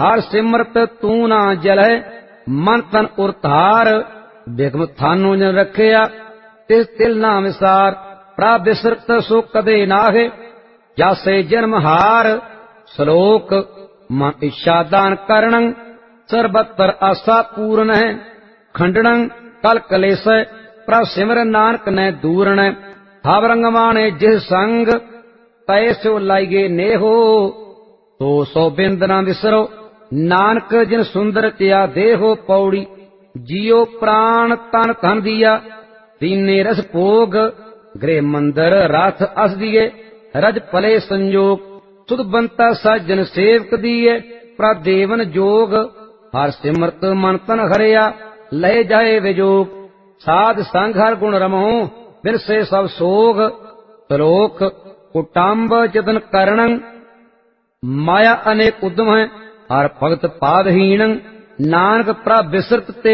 ਹਰ ਸਿਮਰਤ ਤੂੰ ਨਾ ਜਲੈ ਮਨ ਤਨ ਉਰਤਾਰ ਬਿਗਮ ਥਾਨੂ ਜਨ ਰੱਖਿਆ ਤਿਸ ਤਿਲ ਨਾ ਵਿਸਾਰ ਪ੍ਰਭ ਬਿਸਰਤ ਸੋ ਕਦੇ ਨਾਹੇ ਜਾਸੇ ਜਨਮ ਹਾਰ ਸ਼ਲੋਕ ਮਨ ਇੱਛਾ ਦਾਨ ਕਰਣੰ ਸਰਬਤਰ ਆਸਾ ਪੂਰਨ ਹੈ ਖੰਡਣੰ ਕਲ ਕਲੇਸੈ ਪ੍ਰਭ ਸਿਮਰਨ ਨਾਨਕ ਨੈ ਦੂਰਣੈ ਹਵ ਰੰਗਵਾਣੇ ਜਿਸ ਸੰਗ ਤੈ ਸੋ ਲਾਈਗੇ ਨੇਹੋ ਤੋ ਸੋ ਬਿੰਦ ਨਾ ਵਿਸਰੋ ਨਾਨਕ ਜਿਨ ਸੁੰਦਰ ਕਿਆ ਦੇਹੋ ਪੌੜੀ ਜੀਉ ਪ੍ਰਾਣ ਤਨ ਧਨ ਦੀਆ ਦੀਨੇ ਰਸ ਭੋਗ ਗ੍ਰਹਿ ਮੰਦਰ ਰਥ ਅਸ ਦੀਏ ਰਜ ਭਲੇ ਸੰਜੋਗ ਸੁਧ ਬੰਤਾ ਸਾਜਨ ਸੇਵਕ ਦੀਏ ਪ੍ਰਭ ਦੇਵਨ ਜੋਗ ਹਰ ਸਿਮਰਤ ਮਨ ਤਨ ਹਰਿਆ ਲੈ ਜਾਏ ਵਿਜੋਗ ਸਾਧ ਸੰਗ ਹਰ ਗੁਣ ਰਮਹੁ ਬਿਰਸੇ ਸਭ ਸੋਗ ਸ਼ਲੋਕ ਕੁਟੰਬ ਜਤਨ ਕਰਣੰ ਮਾਇਆ ਅਨੇਕ ਉਦਮ ਹੈ ਹਰ ਭਗਤ ਪਾਦਹੀਣੰ ਨਾਨਕ ਪ੍ਰਭ ਬਿਸਰਤ ਤੇ